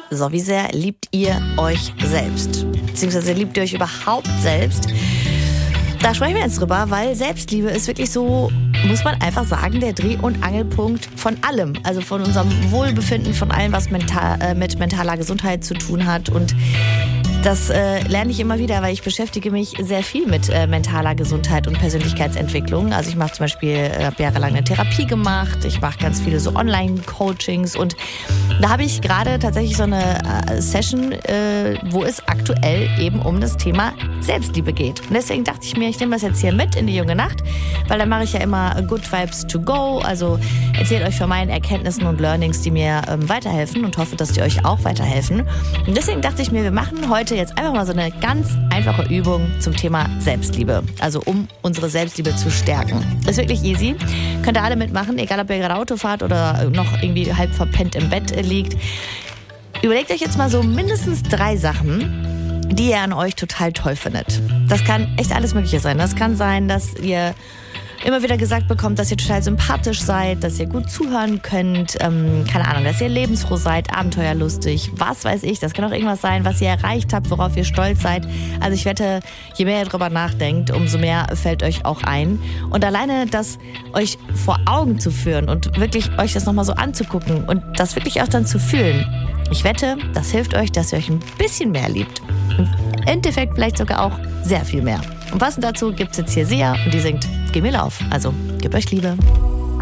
So, wie sehr liebt ihr euch selbst? Beziehungsweise liebt ihr euch überhaupt selbst? Da sprechen wir jetzt drüber, weil Selbstliebe ist wirklich so, muss man einfach sagen, der Dreh- und Angelpunkt von allem. Also von unserem Wohlbefinden, von allem, was mit mentaler Gesundheit zu tun hat. Und das lerne ich immer wieder, weil ich beschäftige mich sehr viel mit mentaler Gesundheit und Persönlichkeitsentwicklung. Also ich mache zum Beispiel, habe jahrelang eine Therapie gemacht, ich mache ganz viele so Online-Coachings und da habe ich gerade tatsächlich so eine Session, wo es aktuell eben um das Thema Selbstliebe geht. Und deswegen dachte ich mir, ich nehme das jetzt hier mit in die junge Nacht, weil dann mache ich ja immer Good Vibes to go, also erzähle euch von meinen Erkenntnissen und Learnings, die mir weiterhelfen und hoffe, dass die euch auch weiterhelfen. Und deswegen dachte ich mir, wir machen heute jetzt einfach mal so eine ganz einfache Übung zum Thema Selbstliebe. Also um unsere Selbstliebe zu stärken. Ist wirklich easy. Könnt ihr alle mitmachen, egal ob ihr gerade Auto fahrt oder noch irgendwie halb verpennt im Bett liegt. Überlegt euch jetzt mal so mindestens 3 Sachen, die ihr an euch total toll findet. Das kann echt alles Mögliche sein. Das kann sein, dass ihr immer wieder gesagt bekommt, dass ihr total sympathisch seid, dass ihr gut zuhören könnt, keine Ahnung, dass ihr lebensfroh seid, abenteuerlustig, was weiß ich. Das kann auch irgendwas sein, was ihr erreicht habt, worauf ihr stolz seid. Also ich wette, je mehr ihr drüber nachdenkt, umso mehr fällt euch auch ein. Und alleine das euch vor Augen zu führen und wirklich euch das nochmal so anzugucken und das wirklich auch dann zu fühlen, ich wette, das hilft euch, dass ihr euch ein bisschen mehr liebt. Im Endeffekt vielleicht sogar auch sehr viel mehr. Und passend dazu gibt's jetzt hier Sia und die singt Gib mir Lauf. Also, gib euch Liebe.